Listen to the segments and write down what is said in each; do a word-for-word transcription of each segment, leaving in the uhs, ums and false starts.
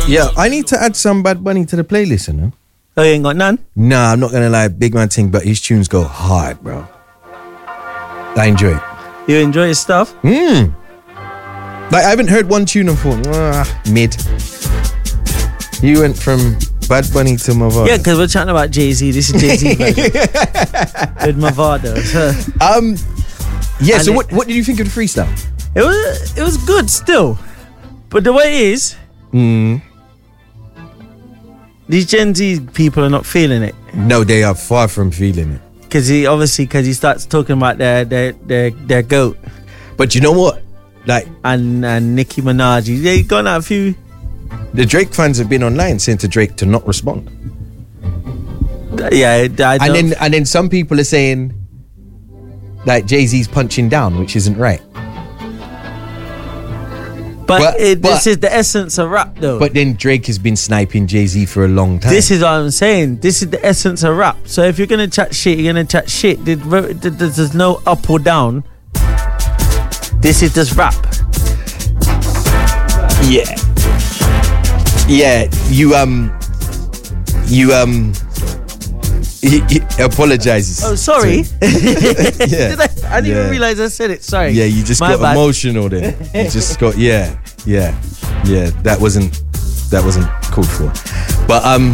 Yeah, I need to add some Bad Bunny to the playlist, you know. Oh, you ain't got none? Nah, I'm not gonna lie, big man thing, but his tunes go hard, bro. I enjoy it. You enjoy his stuff? Mm. Like, I haven't heard one tune and thought, ah, mid. You went from Bad Bunny to Mavado. Yeah, because we're chatting about Jay-Z. This is Jay-Z version. With Mavado. Um, yeah, And so it- what, what did you think of the freestyle? It was, it was good still. But the way it is, Mm. these Gen Z people are not feeling it. No, they are far from feeling it. Because he, obviously, because he starts talking about their, their, their, their goat. But you know what? Like, And, and Nicki Minaj. They gone out a few... the Drake fans have been online saying to Drake to not respond. Yeah, I don't, And then and then some people are saying like Jay-Z's punching down, which isn't right. but but- it, this but- is the essence of rap, though. But then Drake has been sniping Jay-Z for a long time. This is what I'm saying. This is the essence of rap. So if you're gonna chat shit, you're gonna chat shit. There- there- There's no up or down. This is just rap. Yeah. Yeah, you um you um he, he apologizes. Oh, sorry. Yeah. Did I, I didn't Yeah. even realize I said it. Sorry. Yeah, you just My got bad. emotional there. You just got yeah, yeah, yeah. That wasn't that wasn't called for. But um,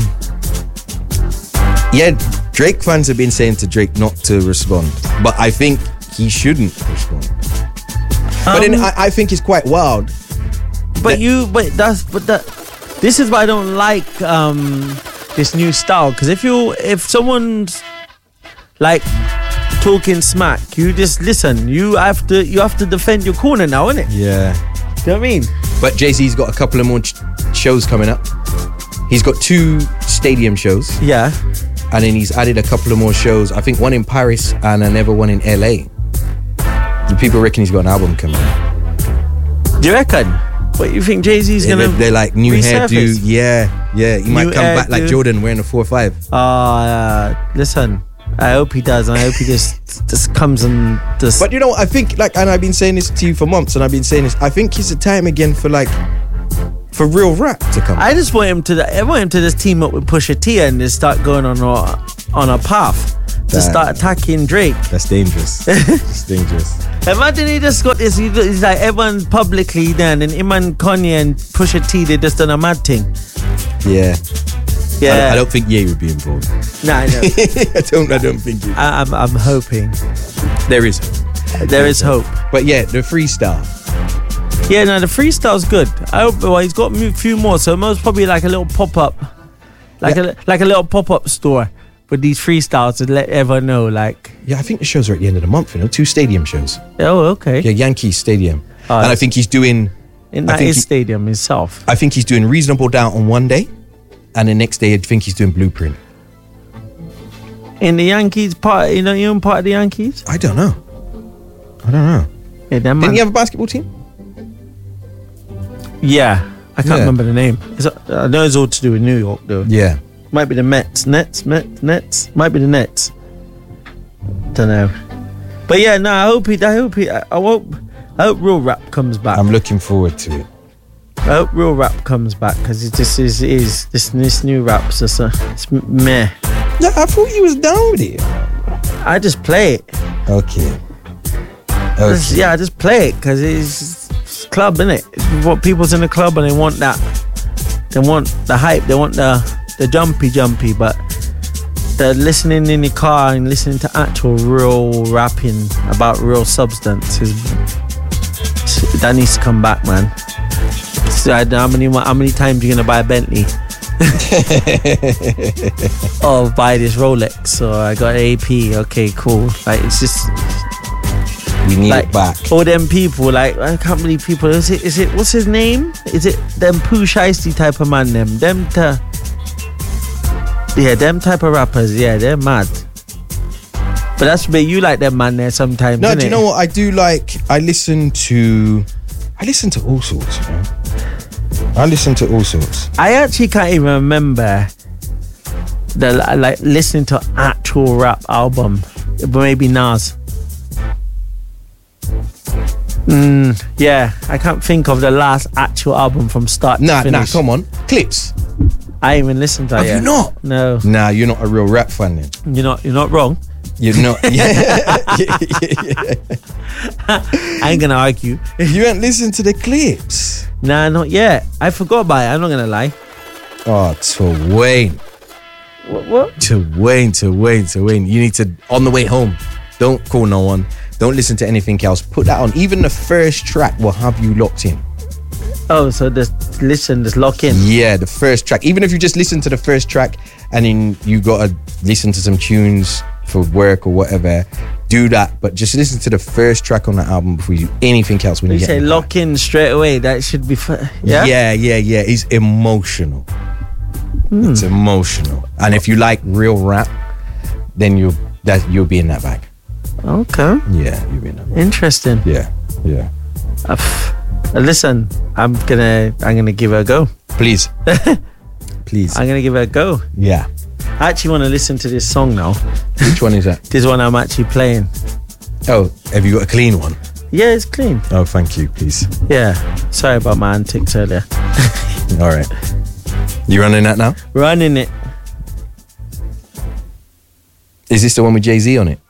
yeah, Drake fans have been saying to Drake not to respond, but I think he shouldn't respond. But then Um, I, I think it's quite wild. But that- you, but that's, but that. This is why I don't like um this new style. Because if you, if someone's like talking smack, you just listen. You have to, you have to defend your corner now, innit? Yeah. Do you know what I mean? But Jay-Z's got a couple of more ch- shows coming up. He's got two stadium shows, Yeah. and then he's added a couple of more shows. I think one in Paris and another one in L A. The people reckon he's got an album coming out. Do you reckon? What you think Jay-Z's Yeah, gonna? they're, they're like new hairdo. resurface? Yeah, yeah. He might New come back like hairdo. Jordan wearing a four five. Oh, uh, listen. I hope he does, and I hope he just just comes and just. But you know, I think like, and I've been saying this to you for months, and I've been saying this. I think it's a time again for like, for real rap to come. I just want him to. I want him to just team up with Pusha T and just start going on a on a path to Damn. start attacking Drake. That's dangerous. It's dangerous. Imagine he just got this. he- He's like everyone's publicly then, and him and Kanye and Pusha T they just done a mad thing. Yeah. Yeah, I, I don't think Ye would be involved. Nah, I know. I don't. I don't think he. I, I'm I'm hoping There is. there is hope. But yeah, the freestyle. Yeah, no, the freestyle's good. I hope. Well, he's got a few more, so most probably like a little pop up, like Yeah. a like a little pop up store with these freestyles to let everyone know. Like, Yeah, I think the shows are at the end of the month. You know, two stadium shows. oh, okay. Yeah, Yankee Stadium, Oh, and I think he's doing. In I that think his he- stadium himself. I think he's doing Reasonable Doubt on one day, and the next day I think he's doing Blueprint. In the Yankees part, you know, you part of the Yankees. I don't know. I don't know. Yeah, that man. Didn't he have a basketball team? Yeah, I can't Yeah. remember the name. It's, I know it's all to do with New York, though. Yeah. Might be the Mets, Nets, Mets, Nets. Might be the Nets. Don't know. But yeah, no, I hope he. I hope he. I hope. I hope real rap comes back. I'm looking forward to it. I hope real rap comes back because it just is. It is this this new rap's just a, it's meh. Yeah, I thought you was down with it. I just play it. Okay. Just- Okay. yeah, I just play it because it's, it's club, innit? It's what people's in the club and they want that. They want the hype. They want the the jumpy jumpy, but the listening in your car and listening to actual real rapping about real substance is that needs to come back, man. So I don't know how many how many times you gonna buy a Bentley? Oh, buy this Rolex. So I got A P. Okay, cool. Like it's just We need like it back. all them people. Like I can't believe people. Is it? Is it? What's his name? Is it them Pooh Shiesty type of man? Them them to yeah, them type of rappers. Yeah, they're mad. But that's where you like them man there sometimes. No, innit? do you know what I do like? I listen to, I listen to all sorts. You know? I listen to all sorts. I actually can't even remember the like listening to actual rap album. But maybe Nas. Mm, yeah, I can't think of the last actual album from start Nah, to nah, finish. come on. Clips. I ain't even listened to Have it yet. you not? No, Nah, you're not a real rap fan then. you're not. You're not wrong. You're not. Yeah. yeah, yeah, I ain't gonna argue. yeah. You ain't listened to the clips. Nah, not yet. I forgot about it. I'm not gonna lie. Oh, to Wayne. What? What? To Wayne, to Wayne, to Wayne. You need to, on the way home, don't call no one. Don't listen to anything else. Put that on. Even the first track will have you locked in. Oh, so just listen, just lock in. Yeah, the first track. Even if you just listen to the first track and then you gotta listen to some tunes for work or whatever, do that. But just listen to the first track on the album before you do anything else. When You you, say get in the car. lock in straight away. That should be. F- yeah. yeah, yeah, yeah. It's emotional. Hmm. It's emotional. And if you like real rap, then you'll that you'll be in that bag. Okay. Yeah, you'll be in that bag. Interesting. Yeah, yeah. Uh, f- uh, listen, I'm gonna, I'm gonna give it a go. Please, please. I'm gonna give it a go. Yeah. I actually want to listen to this song now. Which one is that? This one I'm actually playing. Oh, have you got a clean one? Yeah, it's clean. Oh, thank you, please. Yeah. Sorry about my antics earlier. All right. You running that now? Running it. Is this the one with Jay-Z on it?